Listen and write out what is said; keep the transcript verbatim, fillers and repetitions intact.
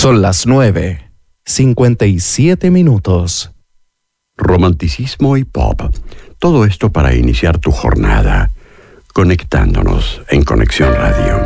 Son las nueve, cincuenta y siete minutos. Romanticismo y pop. Todo esto para iniciar tu jornada, conectándonos en Conexión Radio.